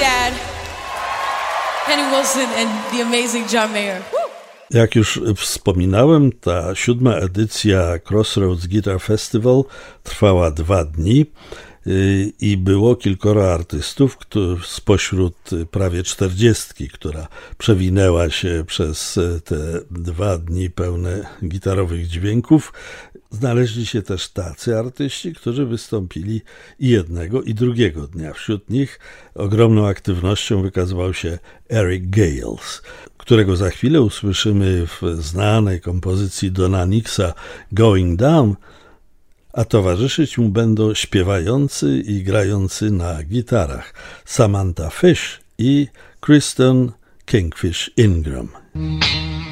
dad, Henny Wilson and the amazing John Mayer. Jak już wspominałem, ta 7. edycja Crossroads Guitar Festival trwała 2 dni i było kilkoro artystów spośród prawie 40, która przewinęła się przez te 2 dni pełne gitarowych dźwięków. Znaleźli się też tacy artyści, którzy wystąpili i jednego, i drugiego dnia. Wśród nich ogromną aktywnością wykazywał się Eric Gales, którego za chwilę usłyszymy w znanej kompozycji Dona Nixa Going Down, a towarzyszyć mu będą śpiewający i grający na gitarach Samantha Fish i Kristen Kingfish Ingram.